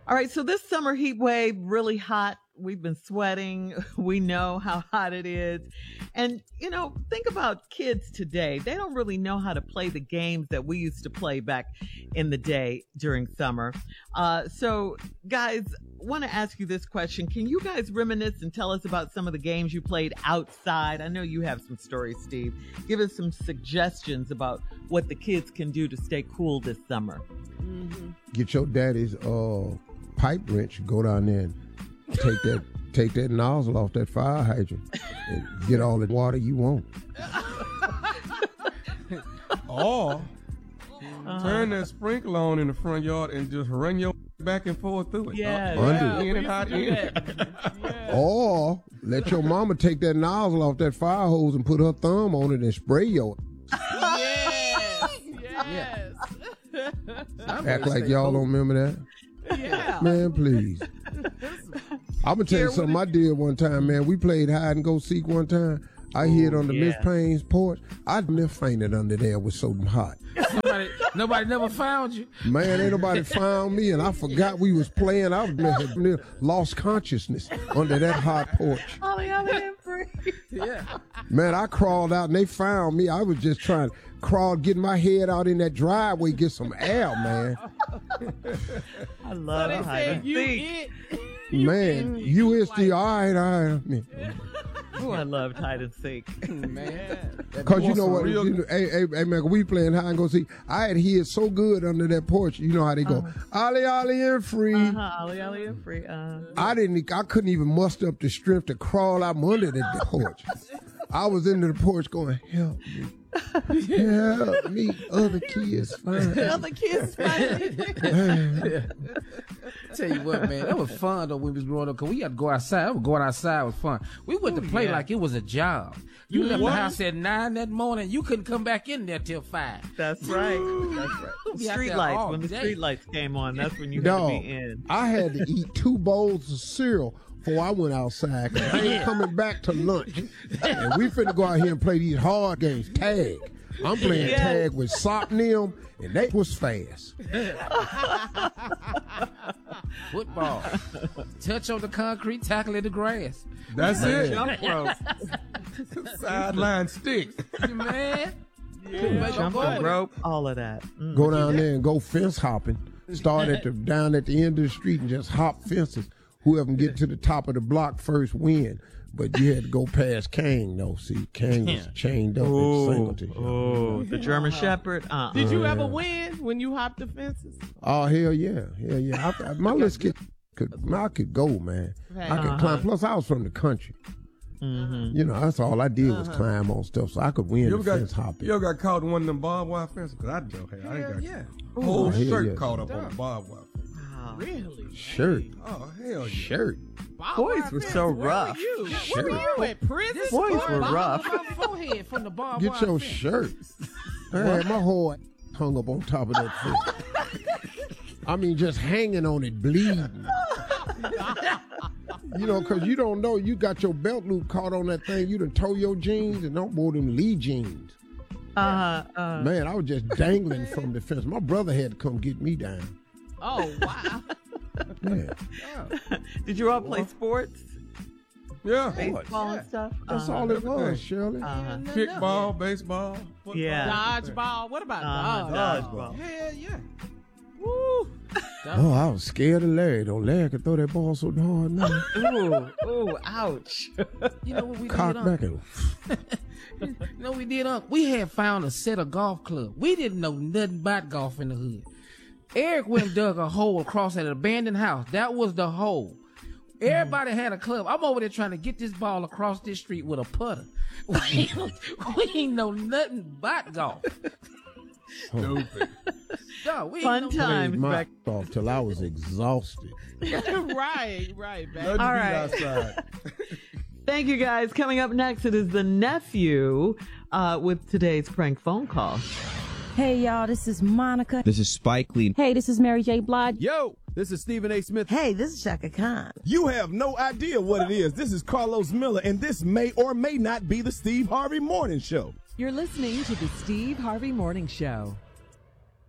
All right, so this summer heat wave, really hot. We've been sweating. We know how hot it is. And, think about kids today. They don't really know how to play the games that we used to play back in the day during summer. So, guys, want to ask you this question. Can you guys reminisce and tell us about some of the games you played outside? I know you have some stories, Steve. Give us some suggestions about what the kids can do to stay cool this summer. Mm-hmm. Get your daddy's pipe wrench, go down there and take that nozzle off that fire hydrant and get all the water you want. Or turn that sprinkler on in the front yard and just run your back and forth through it. Yeah. In and out, in. Or let your mama take that nozzle off that fire hose and put her thumb on it and spray your. Yes. Act like y'all don't remember that. Yeah. Man, please. I'm going to tell you something I did one time, man. We played hide and go seek one time. I hid under Miss Payne's porch. I never fainted under there. It was so hot. Nobody never found you. Man, ain't nobody found me, and I forgot we was playing. I was near lost consciousness under that hot porch. Yeah. Man, I crawled out, and they found me. I was just trying to crawl, get my head out in that driveway, get some air, man. I love So they said you it. Man, USD, all right. Oh, I love hide and seek. Man. Because you know what? Hey, man, we playing hide and go seek. I had hid so good under that porch. You know how they go. Ollie, Ollie, and free. Ollie, Ollie, and free. I couldn't even muster up the strength to crawl out from under that porch. I was into the porch going, help me. Help me. Other kids find. Other kids find. Tell you what, man, that was fun though when we was growing up because we had to go outside. Going outside was fun. We went to play like it was a job. You left the house at 9 that morning. You couldn't come back in there till 5. That's right. Street lights. When the street lights came on, that's when you had to be in. I had to eat 2 bowls of cereal before I went outside. 'Cause I ain't coming back to lunch. And we finna go out here and play these hard games. Tag. I'm playing tag with Sop and them, and they was fast. Football. Touch on the concrete, tackle in the grass. That's it. Jump rope. Sideline stick. Man. Jumping rope, all of that. Go down there and go fence hopping. Start down at the end of the street and just hop fences. Whoever can get to the top of the block first win. But you had to go past Kane, though. See, Kane was chained up at Singleton. Oh, the German Shepherd. Did you ever win when you hopped the fences? Oh, hell yeah. My little kid I could go, man. I could climb. Plus, I was from the country. Mm-hmm. That's all I did was climb on stuff, so I could win the fence hopping. You ever got caught in one of them barbed wire fences? Because I don't. I ain't got whole shirt caught up on the barbed wire fence. Really? Shirt. Oh, hell yeah. Shirt. Boys were so rough. Where were you at prison? Boys were rough. Forehead from the barbed Get wire your fence. shirt. I had my whole hung up on top of that fence. I mean, just hanging on it, bleeding. Because you don't know. You got your belt loop caught on that thing. You done tore your jeans and don't wear them Lee jeans. Man, I was just dangling from the fence. My brother had to come get me down. Oh, wow. Yeah. Did you all play sports? Yeah. Baseball and stuff? That's all it was, Shirley. Kickball, baseball, football. Yeah. Dodgeball. What about dodgeball? Hell yeah. Woo. Oh, I was scared of Larry. Though Larry could throw that ball so hard, man. Ooh, ouch. You know what we Cock did, back and You know what we did, We had found a set of golf clubs. We didn't know nothing about golf in the hood. Eric went and dug a hole across at an abandoned house. That was the hole. Everybody had a club. I'm over there trying to get this ball across this street with a putter. We ain't know nothing about golf. Stupid. No, we Fun ain't know times my back. off till I was exhausted. right, baby. All right. Outside. Thank you, guys. Coming up next, it is the nephew with today's prank phone call. Hey, y'all, this is Monica. This is Spike Lee. Hey, this is Mary J. Blige. Yo, this is Stephen A. Smith. Hey, this is Shaka Khan. You have no idea what it is. This is Carlos Miller, and this may or may not be the Steve Harvey Morning Show. You're listening to the Steve Harvey Morning Show.